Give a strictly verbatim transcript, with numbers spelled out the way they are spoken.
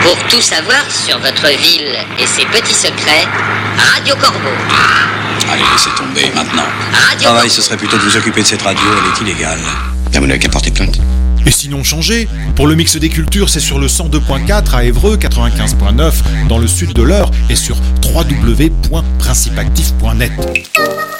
Pour tout savoir sur votre ville et ses petits secrets, Radio Corbeau. Allez, laissez tomber maintenant. Radio Travail, Corbeau. ce serait plutôt de vous occuper de cette radio, elle est illégale. Ah, vous n'avez qu'à porter plainte. Et sinon changez. Pour le mix des cultures, c'est sur le cent deux point quatre à Évreux, quatre-vingt-quinze point neuf dans le sud de l'Eure et sur w w w point principactif point net.